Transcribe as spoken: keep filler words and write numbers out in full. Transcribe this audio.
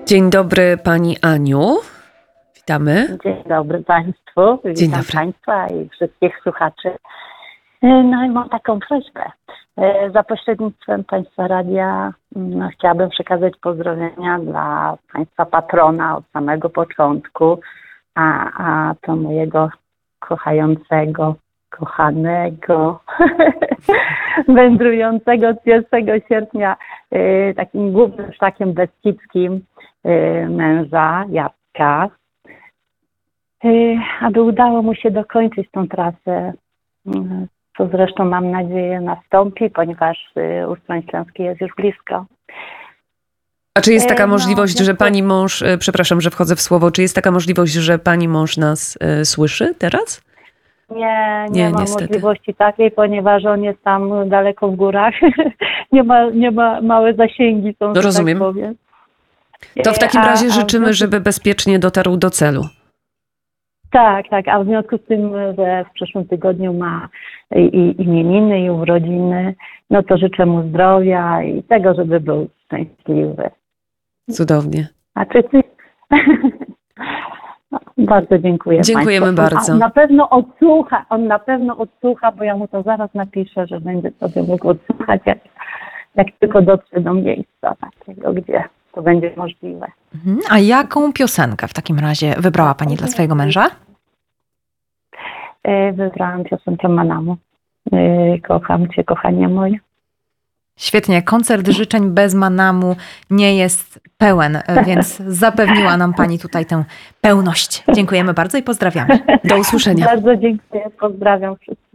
Dzień dobry Pani Aniu. Witamy. Dzień dobry Państwu. Witam Dzień dobry. Państwa i wszystkich słuchaczy. No i mam taką prośbę. Za pośrednictwem Państwa radia no, chciałabym przekazać pozdrowienia dla Państwa patrona od samego początku, a, a to mojego kochającego, kochanego, wędrującego pierwszego sierpnia y, takim głównym szlakiem beskidzkim y, męża, Jacka, y, aby udało mu się dokończyć tą trasę, y, co zresztą mam nadzieję nastąpi, ponieważ y, Ustrzyk Śląski jest już blisko. A czy jest taka E, no, możliwość, no że to- Pani mąż, e, przepraszam, że wchodzę w słowo, czy jest taka możliwość, że Pani mąż nas e, słyszy teraz? Nie, nie, Nie, ma niestety. możliwości takiej, ponieważ on jest tam daleko w górach. nie ma, nie ma małe zasięgi są, że rozumiem. tak powiem. To w takim A- razie a w życzymy, związku- żeby bezpiecznie dotarł do celu. Tak, tak, a w związku z tym, że w przyszłym tygodniu ma i, i imieniny, i urodziny, no to życzę mu zdrowia i tego, żeby był szczęśliwy. Cudownie. A czy ty... No, bardzo dziękuję Dziękujemy Państwu. bardzo. A na pewno odsłucha, on na pewno odsłucha, bo ja mu to zaraz napiszę, że będzie sobie mógł odsłuchać, jak, jak tylko dotrze do miejsca takiego, gdzie to będzie możliwe. Mhm. A jaką piosenkę w takim razie wybrała Pani dla swojego męża? E, Wybrałam piosenkę Manamu. E, Kocham Cię, kochanie moje. Świetnie, koncert życzeń bez Manamu nie jest pełen, więc zapewniła nam Pani tutaj tę pełność. Dziękujemy bardzo i pozdrawiamy. Do usłyszenia. Bardzo dziękuję, pozdrawiam wszystkich.